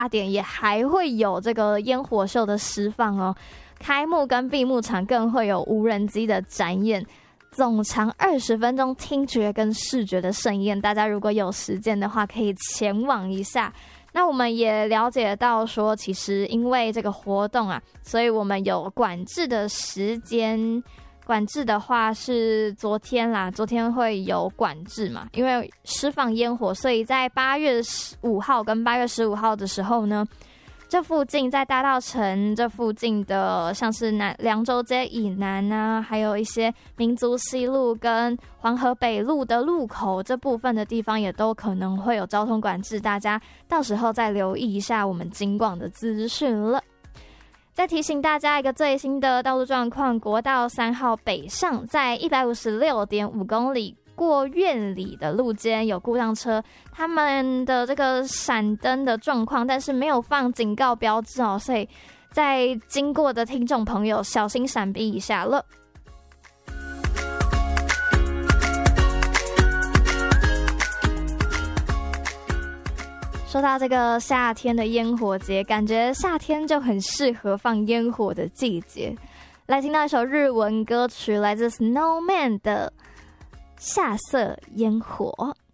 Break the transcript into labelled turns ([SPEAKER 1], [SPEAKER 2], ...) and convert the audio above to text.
[SPEAKER 1] 8点也还会有这个烟火秀的释放哦。开幕跟闭幕场更会有无人机的展演，总长20分钟，听觉跟视觉的盛宴。大家如果有时间的话，可以前往一下。那我们也了解到说，其实因为这个活动啊，所以我们有管制的时间。管制的话是昨天会有管制嘛，因为释放烟火，所以在8月5号跟8月15号的时候呢，这附近在大稻埕这附近的，像是凉州街以南啊，还有一些民族西路跟黄河北路的路口这部分的地方，也都可能会有交通管制，大家到时候再留意一下我们警广的资讯了。再提醒大家一个最新的道路状况，国道3号北上在156.5公里过苑里的路肩有故障车，他们的这个闪灯的状况，但是没有放警告标志哦，所以在经过的听众朋友小心闪避一下了。说到这个夏天的烟火节，感觉夏天就很适合放烟火的季节。来听到一首日文歌曲，来自 Snowman 的夏色烟火。